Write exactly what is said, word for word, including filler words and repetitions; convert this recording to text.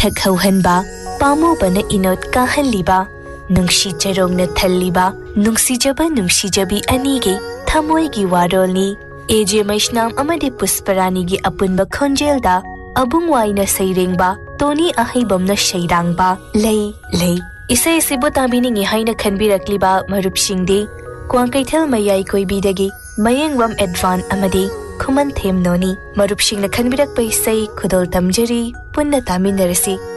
ꯏꯊꯛ ꯍꯧꯍꯟꯕ ꯄꯥꯝꯃꯨꯕꯅ ꯏꯅꯣꯠ ꯀꯥꯍꯜꯂꯤꯕ ꯅꯨꯡꯁꯤ ꯆꯔꯣꯡꯅ ꯊꯜꯂꯤꯕ ꯅꯨꯡꯁꯤꯖꯕ ꯅꯨꯡꯁꯤꯖꯕꯤ ꯑꯅꯤꯒꯤ ꯊꯃꯣꯏꯒꯤ ꯋꯥꯔꯣꯜꯅꯤ ꯑꯦꯖꯦ ꯃꯩꯁꯅꯥꯝ ꯑꯃꯗꯤ ꯄꯨꯁꯄꯔꯥꯅꯤꯒꯤ ꯑꯄꯨꯟꯕ ꯈꯣꯟꯖꯦꯜꯗ ꯑꯕꯨꯡ ꯋꯥꯏꯅ ꯁꯩꯔꯦꯡꯕ ꯇꯣꯅꯤ ꯑꯍꯩꯕꯝꯅ ꯁꯩꯔꯥꯡꯕ ꯂꯩ ꯂꯩ ꯏꯁꯩ ꯑꯁꯤꯕꯨ ꯇꯥꯕꯤꯅꯤꯡꯉꯤ ꯍꯥꯏꯅ ꯈꯟꯕꯤꯔꯛꯂꯤꯕ ꯃꯔꯨꯞꯁꯤꯡꯗꯤ ꯀ꯭ꯋꯥꯀꯩꯊꯦꯜ ꯃꯌꯥꯏ ꯀꯣꯏꯕꯤꯗꯒꯤ ꯃꯌꯦꯡꯕꯝ ꯑꯦꯗꯚꯥꯟ ꯑꯃꯗꯤ ꯈꯨꯃꯟꯊꯦꯝ ꯅꯣꯅꯤ ꯃꯔꯨꯞꯁꯤꯡꯅ ꯈꯟꯕꯤꯔꯛꯄ ꯏꯁꯩ ꯈꯨꯗꯣꯜ ꯇꯝꯖꯔꯤ ꯄꯨꯟꯅ ꯇꯥꯃꯤꯟꯅꯔꯁꯤ